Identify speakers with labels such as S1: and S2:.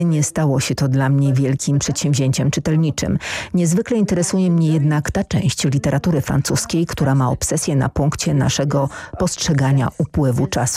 S1: Nie stało się to dla mnie wielkim przedsięwzięciem czytelniczym. Niezwykle interesuje mnie jednak ta część literatury francuskiej, która ma obsesję na punkcie naszego postrzegania upływu czasu.